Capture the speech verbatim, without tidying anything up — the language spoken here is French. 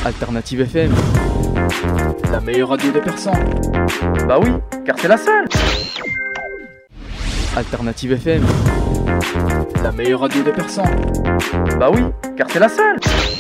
Alternative F M. La meilleure radio de Persan. Bah oui, car c'est la seule. Alternative F M. La meilleure radio de Persan. Bah oui, car c'est la seule.